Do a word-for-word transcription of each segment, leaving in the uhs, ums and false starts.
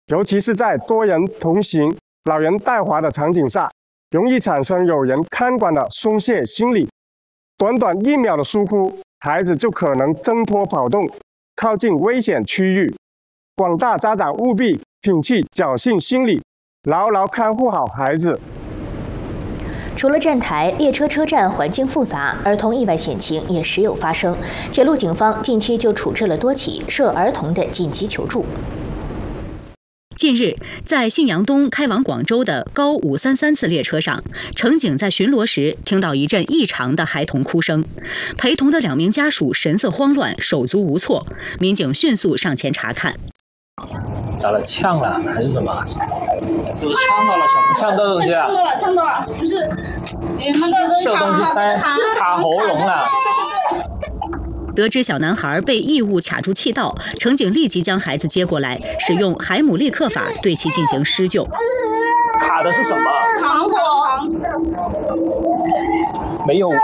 尤其是在多人同行、老人带滑的场景下，容易产生有人看管的松懈心理。短短一秒的疏忽，孩子就可能挣脱跑动，靠近危险区域。广大家长务必摒弃侥幸心理，牢牢看护好孩子。 除了站台，列车车站环境复杂，儿童意外险情也时有发生。铁路警方近期就处置了多起涉儿童的紧急求助。 近日，在信阳东开往广州的高五三三次列车上，乘警在巡逻时听到一阵异常的孩童哭声，陪同的两名家属神色慌乱，手足无措。民警迅速上前查看。 咋了？呛了还是什么？是不是呛到了？小呛到东西啊？ 呛到了，呛到了，就是那个是有东西塞卡喉咙了。 得知小男孩被异物卡住气道，乘警立即将孩子接过来，使用海姆立克法对其进行施救。 卡的是什么？ 糖果。 没有，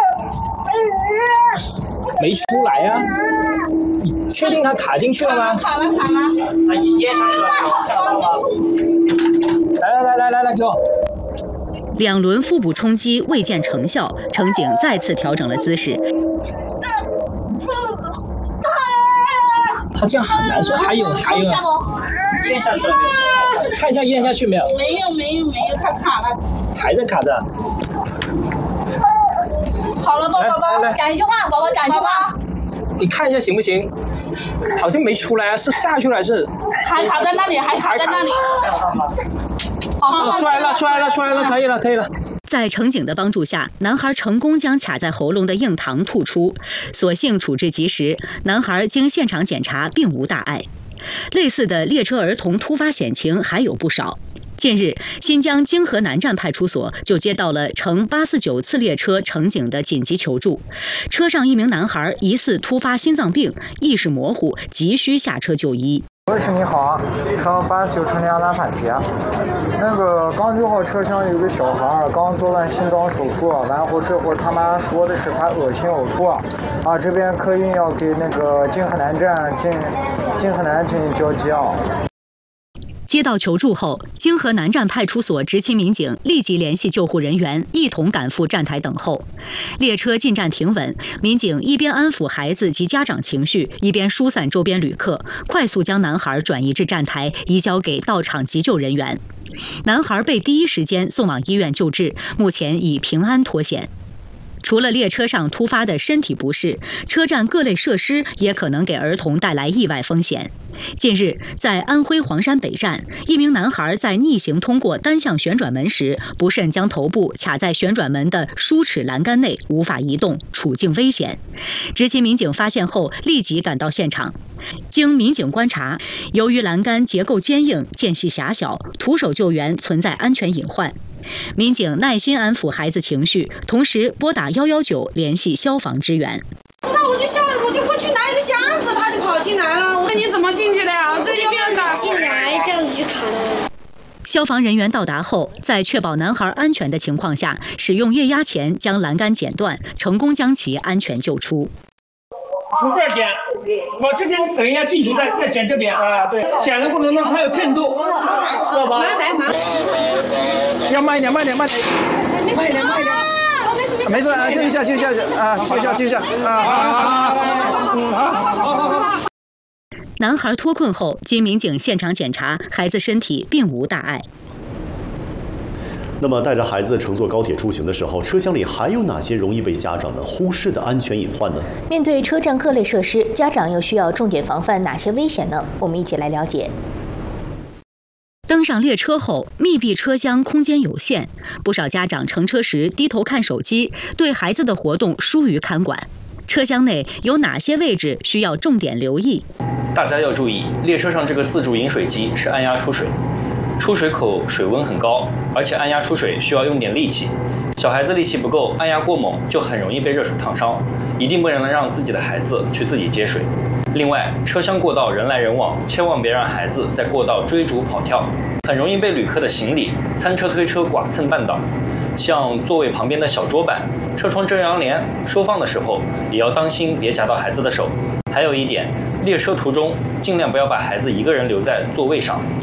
没出来呀、啊。你确定他卡进去了吗？ 卡了，卡了。 他咽下去了，看到吗？来来来来来来，给我。 两轮腹部冲击未见成效，乘警再次调整了姿势。 他这样很难受，还有还有，咽下去了没有？看一下咽下去没有？ 没有没有没有，他卡了。 还在卡着。 好了，宝宝宝，讲一句话，宝宝讲一句话。 你看一下行不行？好像没出来啊，是下去了还是？ 还卡在那里，还卡在那里。 好，出来了，出来了，出来了，可以了，可以了。 在乘警的帮助下，男孩成功将卡在喉咙的硬糖吐出，所幸处置及时，男孩经现场检查并无大碍。类似的列车儿童突发险情还有不少。近日，新疆泾河南站派出所就接到了乘八四九次列车乘警的紧急求助，车上一名男孩疑似突发心脏病，意识模糊，急需下车就医。 喂，是你好啊，乘八四九乘两南反铁，那个刚六号车厢有个小孩刚做完心脏手术，完后这会儿他妈说的是他恶心呕吐，啊，这边客运要给那个泾河南站进泾河南进行交接啊。 接到求助后，泾河南站派出所执勤民警立即联系救护人员，一同赶赴站台等候。列车进站停稳，民警一边安抚孩子及家长情绪，一边疏散周边旅客，快速将男孩转移至站台，移交给到场急救人员。男孩被第一时间送往医院救治，目前已平安脱险。除了列车上突发的身体不适，车站各类设施也可能给儿童带来意外风险。近日，在安徽黄山北站，一名男孩在逆行通过单向旋转门时，不慎将头部卡在旋转门的输齿栏杆内，无法移动，处境危险。执勤民警发现后，立即赶到现场。经民警观察，由于栏杆结构坚硬、间隙狭小，徒手救援存在安全隐患。民警耐心安抚孩子情绪，同时拨打一一九联系消防支援。 那我就下，我就过去拿一个箱子，他就跑进来了。我说你怎么进去的呀？这要不要打进来，这样子就卡了。 消防人员到达后，在确保男孩安全的情况下，使用液压钳将栏杆剪断，成功将其安全救出。 从这儿剪，我这边等一下进去再再剪这边啊，对，剪的过程中还有震动，知道吧？ 慢点，慢点， 要慢一点，慢一点，慢一点，慢一点，慢一点。没事啊，就一下，就一下，啊，就一下，就一下，啊，好好好，嗯，好，好好好。 男孩脱困后，经民警现场检查，孩子身体并无大碍。 那么，带着孩子乘坐高铁出行的时候，车厢里还有哪些容易被家长们忽视的安全隐患呢？ 面对车站各类设施，家长又需要重点防范哪些危险呢？我们一起来了解。 登上列车后，密闭车厢空间有限，不少家长乘车时低头看手机，对孩子的活动疏于看管。车厢内有哪些位置需要重点留意？ 大家要注意，列车上这个自助饮水机是按压出水，出水口水温很高，而且按压出水需要用点力气。小孩子力气不够，按压过猛就很容易被热水烫伤，一定不能让自己的孩子去自己接水。另外，车厢过道人来人往，千万别让孩子在过道追逐跑跳，很容易被旅客的行李、餐车推车剐蹭绊倒。像座位旁边的小桌板、车窗遮阳帘，收放的时候也要当心别夹到孩子的手。还有一点，列车途中尽量不要把孩子一个人留在座位上，